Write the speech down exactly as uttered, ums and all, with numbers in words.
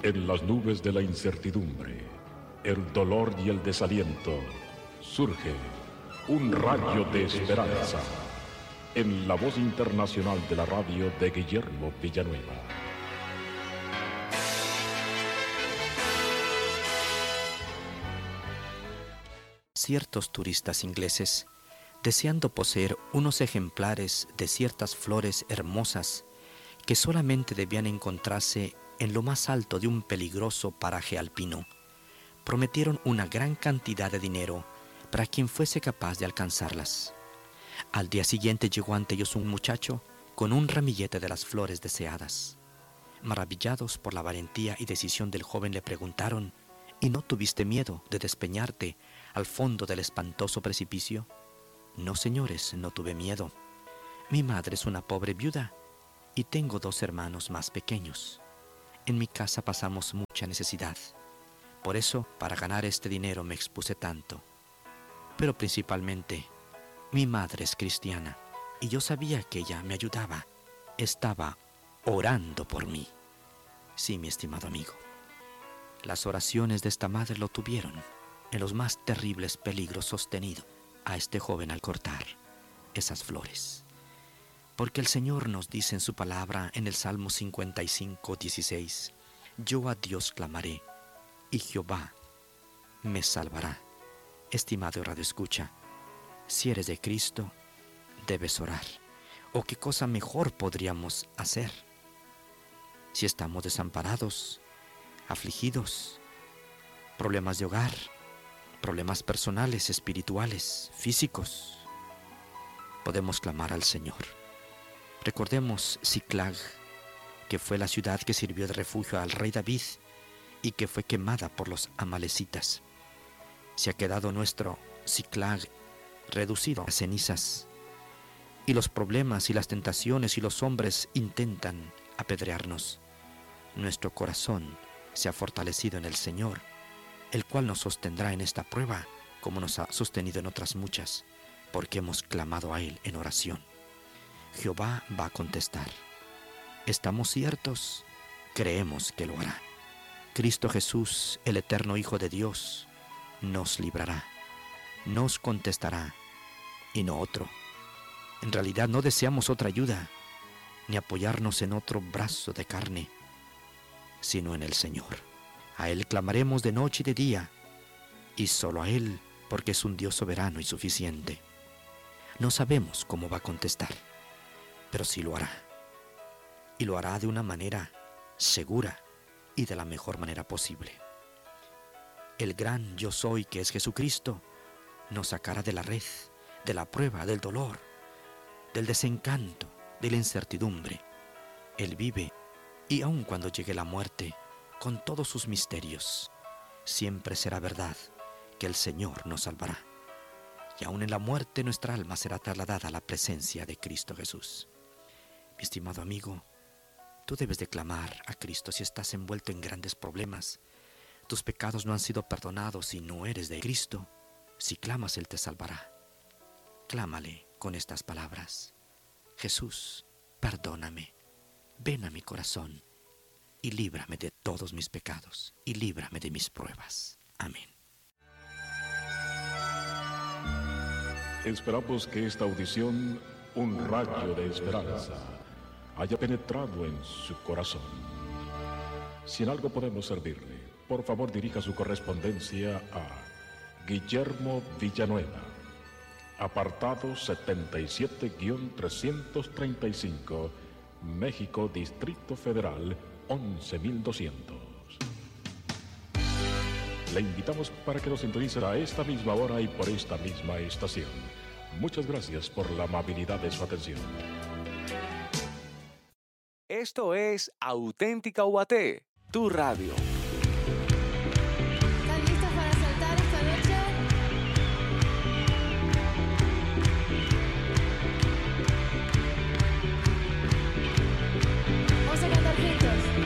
En las nubes de la incertidumbre, el dolor y el desaliento, surge un rayo de esperanza en la voz internacional de la radio de Guillermo Villanueva. Ciertos turistas ingleses, deseando poseer unos ejemplares de ciertas flores hermosas que solamente debían encontrarse en lo más alto de un peligroso paraje alpino, prometieron una gran cantidad de dinero para quien fuese capaz de alcanzarlas. Al día siguiente llegó ante ellos un muchacho con un ramillete de las flores deseadas. Maravillados por la valentía y decisión del joven, le preguntaron: ¿y no tuviste miedo de despeñarte al fondo del espantoso precipicio? No, señores, no tuve miedo. Mi madre es una pobre viuda y tengo dos hermanos más pequeños. En mi casa pasamos mucha necesidad. Por eso, para ganar este dinero me expuse tanto. Pero principalmente, mi madre es cristiana y yo sabía que ella me ayudaba. Estaba orando por mí. Sí, mi estimado amigo. Las oraciones de esta madre lo tuvieron en los más terribles peligros sostenido a este joven al cortar esas flores. Porque el Señor nos dice en su palabra en el Salmo cincuenta y cinco, dieciséis, yo a Dios clamaré y Jehová me salvará. Estimado radioescucha, si eres de Cristo, debes orar. ¿O qué cosa mejor podríamos hacer? Si estamos desamparados, afligidos, problemas de hogar, problemas personales, espirituales, físicos, podemos clamar al Señor. Recordemos Ziklag, que fue la ciudad que sirvió de refugio al rey David y que fue quemada por los amalecitas. Se ha quedado nuestro Ziklag reducido a cenizas, y los problemas y las tentaciones y los hombres intentan apedrearnos. Nuestro corazón se ha fortalecido en el Señor, el cual nos sostendrá en esta prueba, como nos ha sostenido en otras muchas, porque hemos clamado a Él en oración. Jehová va a contestar. ¿Estamos ciertos? Creemos que lo hará. Cristo Jesús, el eterno Hijo de Dios, nos librará, nos contestará, y no otro. En realidad no deseamos otra ayuda, ni apoyarnos en otro brazo de carne, sino en el Señor. A Él clamaremos de noche y de día, y solo a Él, porque es un Dios soberano y suficiente. No sabemos cómo va a contestar, pero sí lo hará. Y lo hará de una manera segura y de la mejor manera posible. El gran yo soy, que es Jesucristo, nos sacará de la red, de la prueba, del dolor, del desencanto, de la incertidumbre. Él vive, y aun cuando llegue la muerte, con todos sus misterios, siempre será verdad que el Señor nos salvará. Y aun en la muerte nuestra alma será trasladada a la presencia de Cristo Jesús. Mi estimado amigo, tú debes de clamar a Cristo si estás envuelto en grandes problemas. Tus pecados no han sido perdonados y no eres de Cristo. Si clamas, Él te salvará. Clámale con estas palabras: Jesús, perdóname, ven a mi corazón y líbrame de todos mis pecados y líbrame de mis pruebas. Amén. Esperamos que esta audición, un rayo de esperanza, haya penetrado en su corazón. Si en algo podemos servirle, por favor dirija su correspondencia a Guillermo Villanueva, apartado setenta y siete trescientos treinta y cinco, México, Distrito Federal, once mil doscientos. Le invitamos para que nos sintonice a esta misma hora y por esta misma estación. Muchas gracias por la amabilidad de su atención. Esto es Auténtica U A T, tu radio.